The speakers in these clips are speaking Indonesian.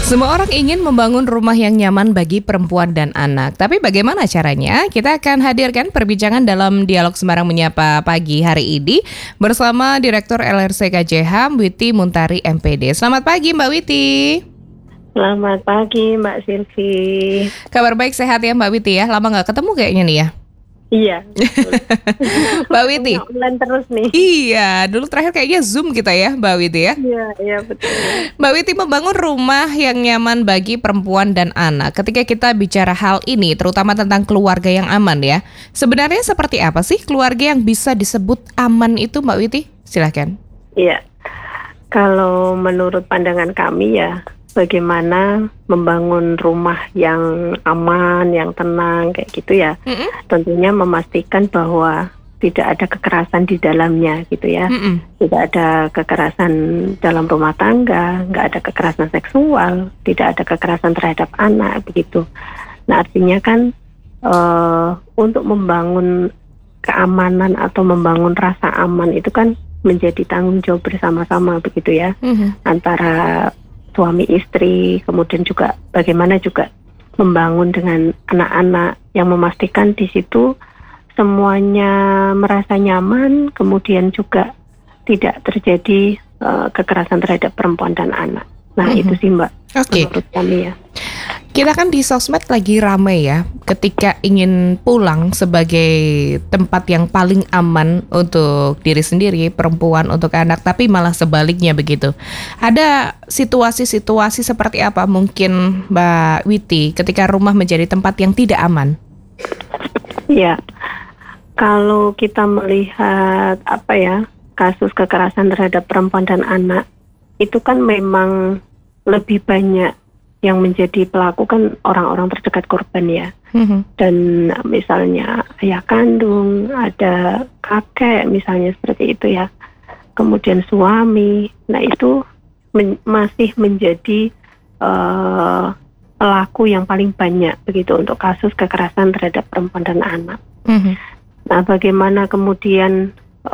Semua orang ingin membangun rumah yang nyaman bagi perempuan dan anak. Tapi bagaimana caranya? Kita akan hadirkan perbincangan dalam Dialog Semarang Menyapa pagi hari ini bersama Direktur LRC KJHAM, Wity Muntari MPD. Selamat pagi Mbak Wity. Selamat pagi Mbak Silvi. Kabar baik, sehat ya Mbak Wity ya? Lama nggak ketemu kayaknya nih ya? Iya. Mbak Wity. Online terus nih. Iya, dulu terakhir kayaknya Zoom kita ya Mbak Wity ya? Iya betul. Mbak Wity, membangun rumah yang nyaman bagi perempuan dan anak. Ketika kita bicara hal ini, terutama tentang keluarga yang aman ya, sebenarnya seperti apa sih keluarga yang bisa disebut aman itu Mbak Wity? Silahkan. Iya, kalau menurut pandangan kami ya, bagaimana membangun rumah yang aman, yang tenang kayak gitu ya. Tentunya memastikan bahwa tidak ada kekerasan di dalamnya gitu ya. Tidak ada kekerasan dalam rumah tangga, nggak ada kekerasan seksual, tidak ada kekerasan terhadap anak begitu. Nah artinya kan untuk membangun keamanan atau membangun rasa aman itu kan menjadi tanggung jawab bersama-sama begitu ya, antara suami istri, kemudian juga bagaimana juga membangun dengan anak-anak yang memastikan di situ semuanya merasa nyaman, kemudian juga tidak terjadi kekerasan terhadap perempuan dan anak. Nah itu sih Mbak, menurut kami ya. Kita kan di sosmed lagi ramai ya, ketika ingin pulang sebagai tempat yang paling aman untuk diri sendiri, perempuan untuk anak, tapi malah sebaliknya begitu. Ada situasi-situasi seperti apa mungkin Mbak Wity ketika rumah menjadi tempat yang tidak aman? Ya, kalau kita melihat kasus kekerasan terhadap perempuan dan anak, itu kan memang lebih banyak yang menjadi pelaku kan orang-orang terdekat korban ya. Dan misalnya ayah kandung, ada kakek misalnya seperti itu ya. Kemudian suami. Nah itu masih menjadi pelaku yang paling banyak begitu untuk kasus kekerasan terhadap perempuan dan anak. Nah bagaimana kemudian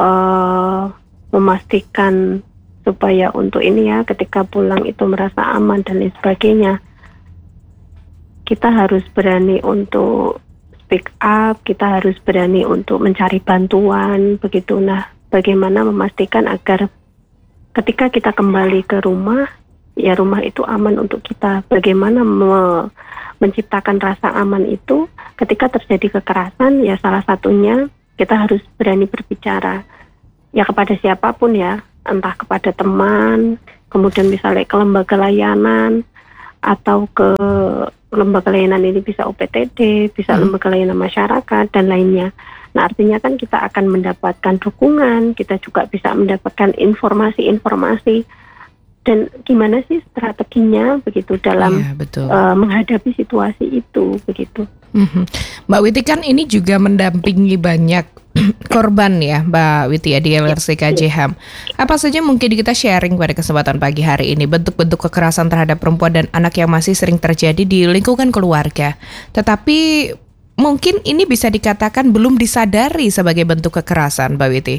memastikan supaya untuk ini ya, ketika pulang itu merasa aman dan lain sebagainya. Kita harus berani untuk speak up, kita harus berani untuk mencari bantuan, begitu. Nah, bagaimana memastikan agar ketika kita kembali ke rumah, ya rumah itu aman untuk kita. Bagaimana menciptakan rasa aman itu ketika terjadi kekerasan, ya salah satunya kita harus berani berbicara. Ya kepada siapapun ya, entah kepada teman, kemudian misalnya ke lembaga layanan, atau ke lembaga layanan ini bisa UPTD, bisa lembaga layanan masyarakat, dan lainnya. Nah artinya kan kita akan mendapatkan dukungan, kita juga bisa mendapatkan informasi-informasi, dan gimana sih strateginya begitu dalam menghadapi situasi itu begitu. Mbak Wity kan ini juga mendampingi banyak korban ya Mbak Wity ya di LRC KJHAM. Apa saja mungkin kita sharing pada kesempatan pagi hari ini bentuk-bentuk kekerasan terhadap perempuan dan anak yang masih sering terjadi di lingkungan keluarga, tetapi mungkin ini bisa dikatakan belum disadari sebagai bentuk kekerasan Mbak Wity?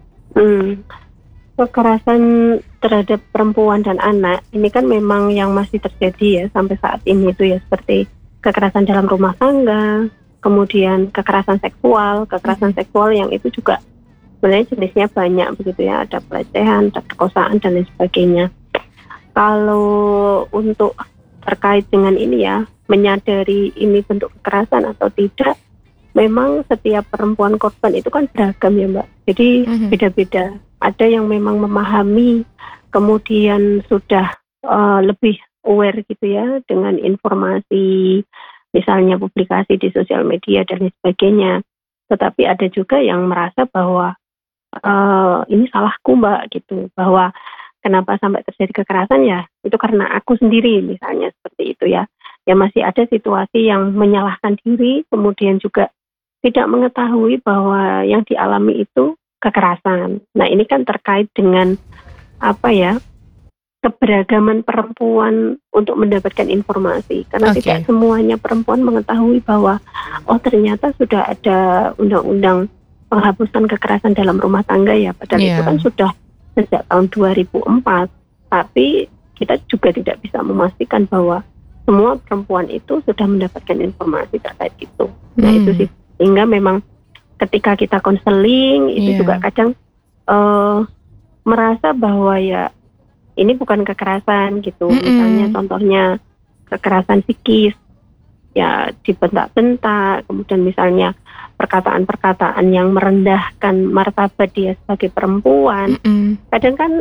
Kekerasan terhadap perempuan dan anak ini kan memang yang masih terjadi ya sampai saat ini itu ya, seperti kekerasan dalam rumah tangga, kemudian kekerasan seksual yang itu juga sebenarnya jenisnya banyak begitu ya, ada pelecehan, ada perkosaan dan lain sebagainya. Kalau untuk terkait dengan ini ya, menyadari ini bentuk kekerasan atau tidak, memang setiap perempuan korban itu kan beragam ya Mbak. Jadi beda-beda. Ada yang memang memahami, kemudian sudah lebih aware gitu ya dengan informasi, misalnya publikasi di sosial media dan lain sebagainya. Tetapi ada juga yang merasa bahwa ini salahku Mbak gitu, bahwa kenapa sampai terjadi kekerasan ya itu karena aku sendiri misalnya seperti itu ya. Ya masih ada situasi yang menyalahkan diri, kemudian juga tidak mengetahui bahwa yang dialami itu kekerasan. Nah ini kan terkait dengan keberagaman perempuan untuk mendapatkan informasi, karena tidak semuanya perempuan mengetahui bahwa ternyata sudah ada undang-undang penghapusan kekerasan dalam rumah tangga ya, padahal itu kan sudah sejak tahun 2004, tapi kita juga tidak bisa memastikan bahwa semua perempuan itu sudah mendapatkan informasi terkait itu. Nah itu sih, sehingga memang ketika kita konseling itu juga kadang merasa bahwa ya ini bukan kekerasan gitu. Misalnya contohnya kekerasan psikis, ya dibentak-bentak, kemudian misalnya perkataan-perkataan yang merendahkan martabat dia sebagai perempuan, kadang kan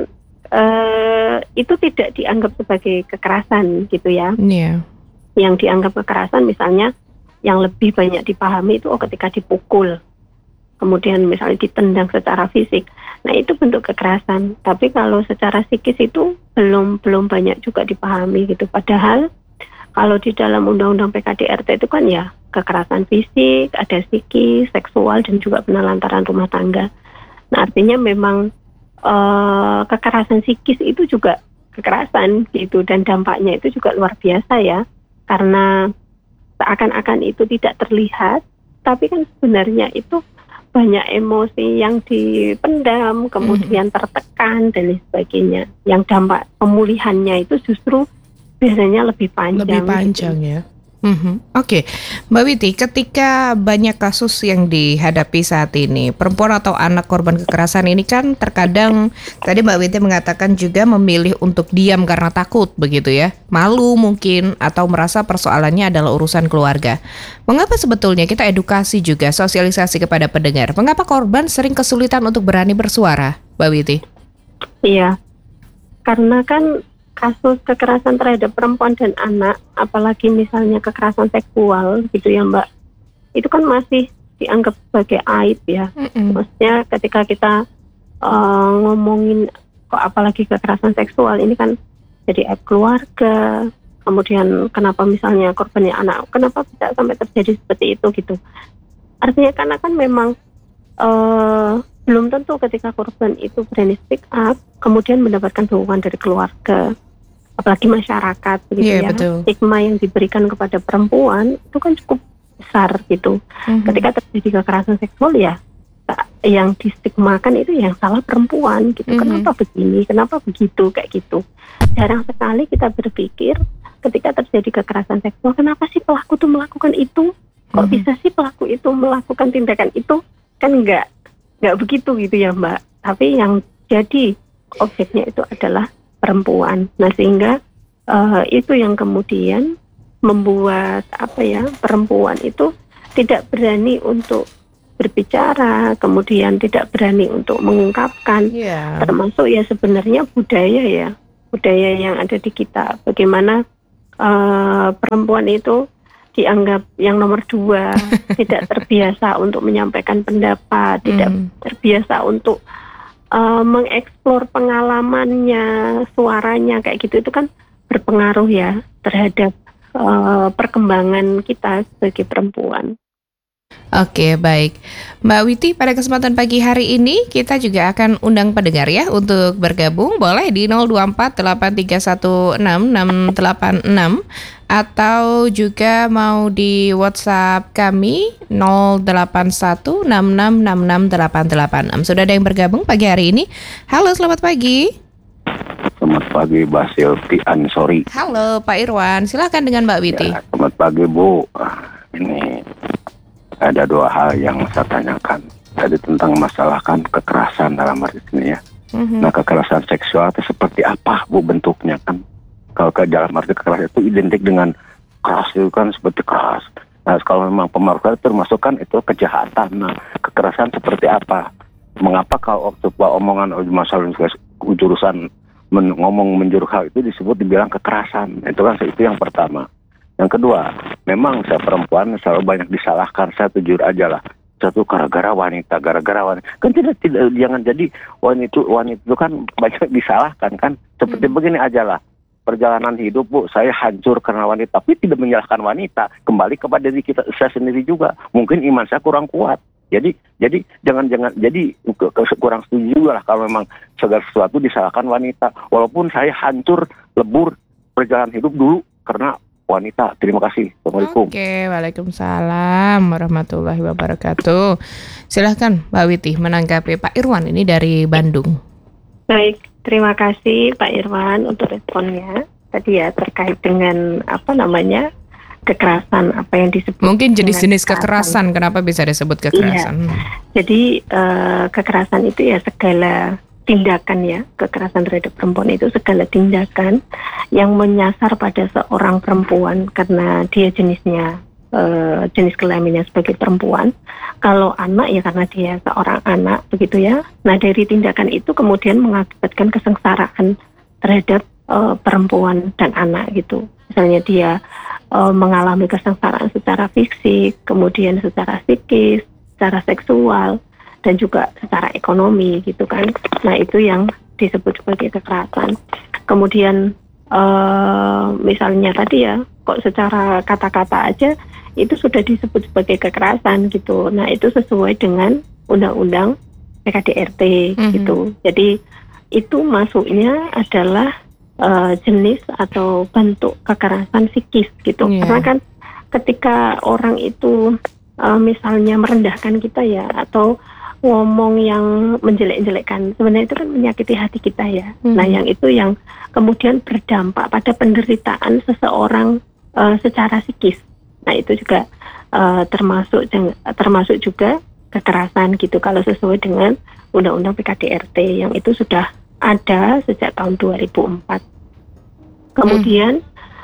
itu tidak dianggap sebagai kekerasan gitu ya. Yang dianggap kekerasan misalnya yang lebih banyak dipahami itu ketika dipukul, kemudian misalnya ditendang secara fisik. Nah itu bentuk kekerasan. Tapi kalau secara psikis itu belum banyak juga dipahami gitu. Padahal kalau di dalam Undang-Undang PKDRT itu kan ya kekerasan fisik, ada psikis, seksual, dan juga penelantaran rumah tangga. Nah artinya memang kekerasan psikis itu juga kekerasan gitu, dan dampaknya itu juga luar biasa ya, karena seakan-akan itu tidak terlihat, tapi kan sebenarnya itu banyak emosi yang dipendam, kemudian tertekan dan lain sebagainya, yang dampak pemulihannya itu justru biasanya lebih panjang gitu. Ya. Oke, Mbak Witi, ketika banyak kasus yang dihadapi saat ini, perempuan atau anak korban kekerasan ini kan terkadang, tadi Mbak Witi mengatakan juga memilih untuk diam karena takut begitu ya, malu mungkin, atau merasa persoalannya adalah urusan keluarga. Mengapa sebetulnya kita edukasi juga, sosialisasi kepada pendengar, mengapa korban sering kesulitan untuk berani bersuara, Mbak Witi? Iya, karena kan kasus kekerasan terhadap perempuan dan anak, apalagi misalnya kekerasan seksual gitu ya Mbak, itu kan masih dianggap sebagai aib ya. Maksudnya ketika kita ngomongin kok apalagi kekerasan seksual, ini kan jadi aib keluarga. Kemudian kenapa misalnya korbannya anak, kenapa bisa sampai terjadi seperti itu gitu. Artinya karena kan memang belum tentu ketika korban itu berani speak up, kemudian mendapatkan dukungan dari keluarga, apalagi masyarakat begitu ya. Betul. Stigma yang diberikan kepada perempuan itu kan cukup besar gitu. Ketika terjadi kekerasan seksual ya yang distigmakan itu yang salah perempuan gitu. Kenapa begini, kenapa begitu, kayak gitu. Jarang sekali kita berpikir ketika terjadi kekerasan seksual, kenapa sih pelaku tuh melakukan itu? Kok bisa sih pelaku itu melakukan tindakan itu? Kan enggak begitu gitu ya Mbak. Tapi yang jadi objeknya itu adalah perempuan. Nah sehingga itu yang kemudian membuat perempuan itu tidak berani untuk berbicara, kemudian tidak berani untuk mengungkapkan. Termasuk ya sebenarnya budaya yang ada di kita, bagaimana perempuan itu dianggap yang nomor 2, tidak terbiasa untuk menyampaikan pendapat, tidak terbiasa untuk mengeksplor pengalamannya, suaranya kayak gitu. Itu kan berpengaruh ya terhadap perkembangan kita sebagai perempuan. Oke, baik. Mbak Witi, pada kesempatan pagi hari ini kita juga akan undang pendengar ya untuk bergabung. Boleh di 02483166686 atau juga mau di WhatsApp kami 0816666886. Sudah ada yang bergabung pagi hari ini. Halo, selamat pagi. Selamat pagi, Mbak Silvi Ansori. Halo, Pak Irwan. Silakan dengan Mbak Witi. Ya, selamat pagi, Bu. Ini ada 2 hal yang saya tanyakan. Tadi tentang masalah kan kekerasan dalam arti sini ya. Nah, kekerasan seksual itu seperti apa, Bu, bentuknya kan? Kalau ke dalam arti kekerasan itu identik dengan keras, itu kan seperti keras. Nah, kalau memang pemerkosa termasuk kan itu kejahatan. Nah, kekerasan seperti apa? Mengapa kalau sebuah omongan masalah jurusan ngomong menjurus hal itu dibilang kekerasan? Itu kan itu yang pertama. Yang kedua, memang saya perempuan selalu banyak disalahkan. Saya jujur aja lah. Satu gara-gara wanita. Kan tidak jangan jadi wanita itu kan banyak disalahkan kan. Seperti begini aja lah. Perjalanan hidup, Bu, saya hancur karena wanita, tapi tidak menyalahkan wanita. Kembali kepada diri kita, saya sendiri juga. Mungkin iman saya kurang kuat. Jadi jangan kurang setuju juga lah kalau memang segala sesuatu disalahkan wanita. Walaupun saya hancur, lebur perjalanan hidup dulu karena wanita. Terima kasih. Assalamualaikum. Oke, waalaikumsalam warahmatullahi wabarakatuh. Silahkan Mbak Witi menanggapi Pak Irwan ini dari Bandung. Baik. Terima kasih Pak Irwan untuk responnya. Tadi ya terkait dengan kekerasan, apa yang disebut. Mungkin jenis-jenis kekerasan, kenapa bisa disebut kekerasan? Iya. Jadi kekerasan itu ya segala tindakan ya, kekerasan terhadap perempuan itu segala tindakan yang menyasar pada seorang perempuan karena dia jenisnya jenis kelaminnya sebagai perempuan. Kalau anak ya karena dia seorang anak, begitu ya. Nah dari tindakan itu kemudian mengakibatkan kesengsaraan terhadap perempuan dan anak gitu. Misalnya dia mengalami kesengsaraan secara fisik, kemudian secara psikis, secara seksual, dan juga secara ekonomi gitu kan. Nah itu yang disebut sebagai kekerasan. Kemudian misalnya tadi ya, kok secara kata-kata aja itu sudah disebut sebagai kekerasan gitu. Nah itu sesuai dengan undang-undang PKDRT gitu. Jadi itu masuknya adalah jenis atau bentuk kekerasan psikis gitu. Karena kan ketika orang itu misalnya merendahkan kita ya, atau ngomong yang menjelek-jelekkan, sebenarnya itu kan menyakiti hati kita ya. Nah yang itu yang kemudian berdampak pada penderitaan seseorang secara psikis. Nah itu juga termasuk juga kekerasan gitu kalau sesuai dengan Undang-Undang PKDRT yang itu sudah ada sejak tahun 2004. Kemudian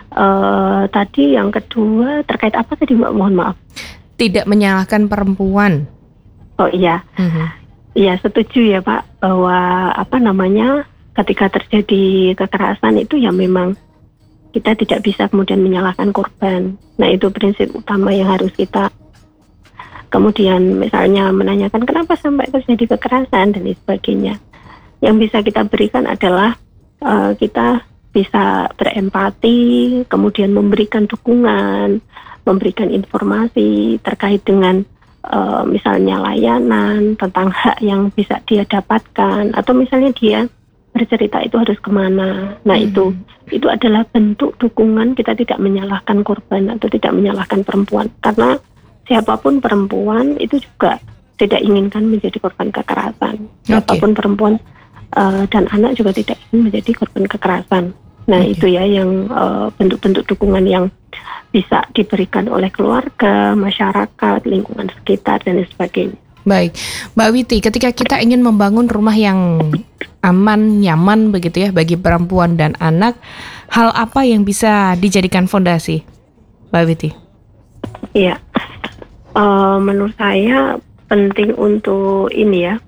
tadi yang kedua terkait apa tadi Mbak? Mohon maaf. Tidak menyalahkan perempuan. Oh iya, iya setuju ya Pak bahwa ketika terjadi kekerasan itu ya memang kita tidak bisa kemudian menyalahkan korban. Nah itu prinsip utama yang harus kita. Kemudian misalnya menanyakan kenapa sampai terjadi kekerasan dan sebagainya. Yang bisa kita berikan adalah kita bisa berempati, kemudian memberikan dukungan, memberikan informasi terkait dengan misalnya layanan tentang hak yang bisa dia dapatkan, atau misalnya dia bercerita itu harus kemana. Nah itu adalah bentuk dukungan. Kita tidak menyalahkan korban atau tidak menyalahkan perempuan, karena siapapun perempuan itu juga tidak inginkan menjadi korban kekerasan. Siapapun perempuan dan anak juga tidak ingin menjadi korban kekerasan. Nah itu ya yang bentuk-bentuk dukungan yang bisa diberikan oleh keluarga, masyarakat, lingkungan sekitar dan sebagainya. Baik, Mbak Witi, ketika kita ingin membangun rumah yang aman, nyaman begitu ya bagi perempuan dan anak, hal apa yang bisa dijadikan fondasi, Mbak Witi? Iya, menurut saya penting untuk ini ya,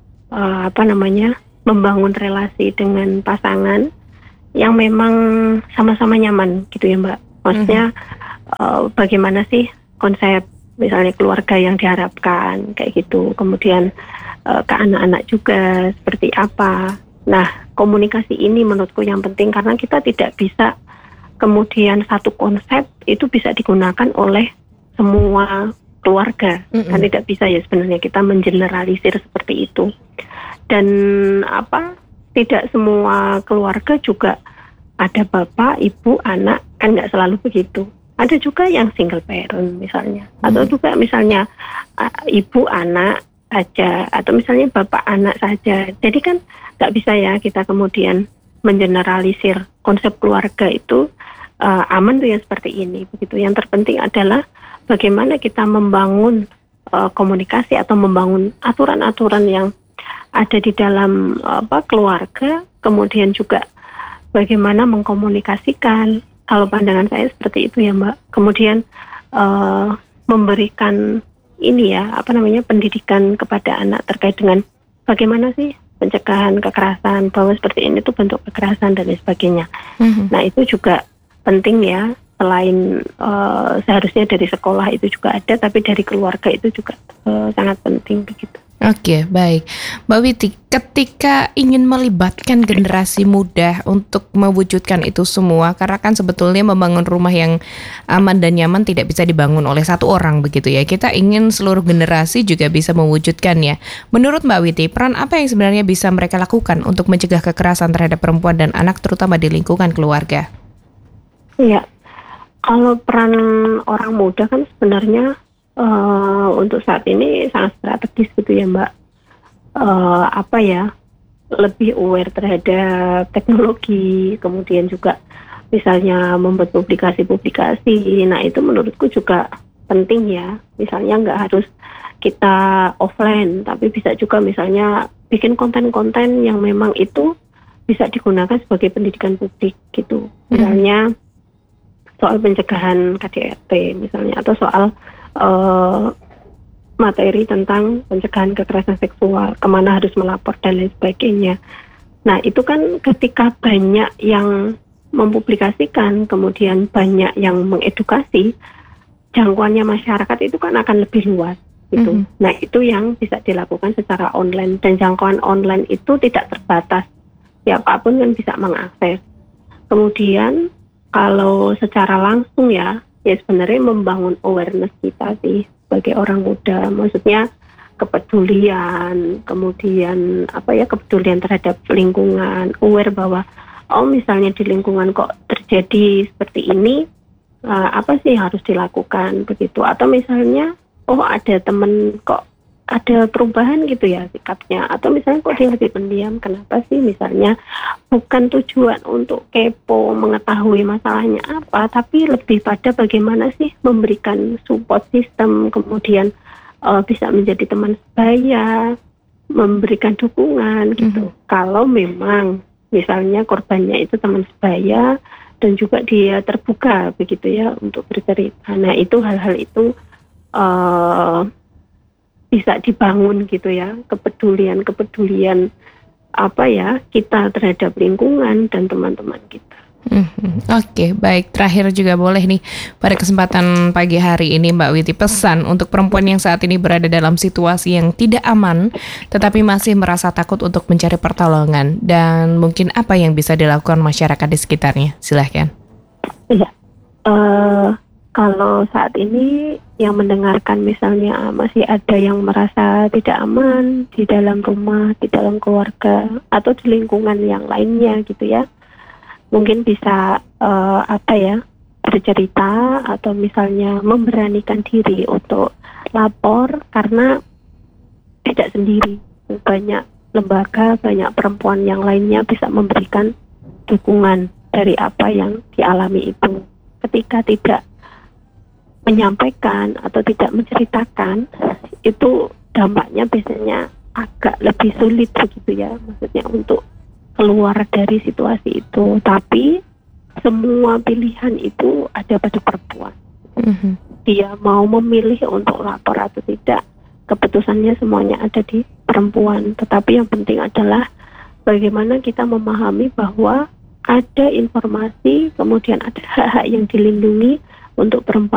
membangun relasi dengan pasangan yang memang sama-sama nyaman gitu ya Mbak. Maksudnya bagaimana sih konsep misalnya keluarga yang diharapkan kayak gitu, kemudian ke anak-anak juga seperti apa. Nah komunikasi ini menurutku yang penting, karena kita tidak bisa kemudian satu konsep itu bisa digunakan oleh semua keluarga. Kan tidak bisa ya sebenarnya kita mengeneralisir seperti itu. Dan tidak semua keluarga juga ada bapak, ibu, anak, kan nggak selalu begitu. Ada juga yang single parent misalnya, atau juga misalnya ibu anak saja, atau misalnya bapak anak saja. Jadi kan nggak bisa ya kita kemudian mengeneralisir konsep keluarga itu aman tuh yang seperti ini. Begitu. Yang terpenting adalah bagaimana kita membangun komunikasi atau membangun aturan-aturan yang ada di dalam keluarga, kemudian juga bagaimana mengkomunikasikan. Kalau pandangan saya seperti itu ya Mbak. Kemudian memberikan pendidikan kepada anak terkait dengan bagaimana sih pencegahan kekerasan, bahwa seperti ini tuh bentuk kekerasan dan sebagainya. Nah itu juga penting ya. Selain seharusnya dari sekolah itu juga ada, tapi dari keluarga itu juga sangat penting begitu. Oke, baik. Mbak Witi, ketika ingin melibatkan generasi muda untuk mewujudkan itu semua, karena kan sebetulnya membangun rumah yang aman dan nyaman tidak bisa dibangun oleh satu orang begitu ya. Kita ingin seluruh generasi juga bisa mewujudkannya. Menurut Mbak Witi, peran apa yang sebenarnya bisa mereka lakukan untuk mencegah kekerasan terhadap perempuan dan anak, terutama di lingkungan keluarga? Iya, kalau peran orang muda kan sebenarnya untuk saat ini sangat strategis gitu ya Mbak. lebih aware terhadap teknologi, kemudian juga misalnya membuat publikasi-publikasi. Nah itu menurutku juga penting ya. Misalnya nggak harus kita offline, tapi bisa juga misalnya bikin konten-konten yang memang itu bisa digunakan sebagai pendidikan publik gitu. Misalnya soal pencegahan KDRT misalnya, atau soal materi tentang pencegahan kekerasan seksual, kemana harus melapor dan lain sebagainya. Nah itu kan ketika banyak yang mempublikasikan, kemudian banyak yang mengedukasi, jangkauannya masyarakat itu kan akan lebih luas gitu. Nah itu yang bisa dilakukan secara online, dan jangkauan online itu tidak terbatas, siapapun kan bisa mengakses. Kemudian kalau secara langsung ya sebenarnya membangun awareness kita sih sebagai orang muda, maksudnya kepedulian, kemudian kepedulian terhadap lingkungan, aware bahwa misalnya di lingkungan kok terjadi seperti ini, apa sih harus dilakukan begitu, atau misalnya ada temen kok ada perubahan gitu ya sikapnya, atau misalnya kok dia lebih pendiam, kenapa sih, misalnya bukan tujuan untuk kepo mengetahui masalahnya apa, tapi lebih pada bagaimana sih memberikan support system, kemudian bisa menjadi teman sebaya, memberikan dukungan gitu. Kalau memang misalnya korbannya itu teman sebaya dan juga dia terbuka begitu ya untuk bercerita. Nah itu hal-hal itu bisa dibangun gitu ya, kepedulian kita terhadap lingkungan dan teman-teman kita. Oke, baik. Terakhir juga boleh nih pada kesempatan pagi hari ini Mbak Wity, pesan untuk perempuan yang saat ini berada dalam situasi yang tidak aman tetapi masih merasa takut untuk mencari pertolongan, dan mungkin apa yang bisa dilakukan masyarakat di sekitarnya. Silahkan. Iya, kalau saat ini yang mendengarkan misalnya masih ada yang merasa tidak aman di dalam rumah, di dalam keluarga, atau di lingkungan yang lainnya gitu ya, mungkin bisa bercerita atau misalnya memberanikan diri untuk lapor, karena tidak sendiri, banyak lembaga, banyak perempuan yang lainnya bisa memberikan dukungan dari apa yang dialami itu. Ketika tidak menyampaikan atau tidak menceritakan, itu dampaknya biasanya agak lebih sulit begitu ya, maksudnya untuk keluar dari situasi itu. Tapi semua pilihan itu ada pada perempuan. Dia mau memilih untuk lapor atau tidak, keputusannya semuanya ada di perempuan. Tetapi yang penting adalah bagaimana kita memahami bahwa ada informasi, kemudian ada hak-hak yang dilindungi untuk perempuan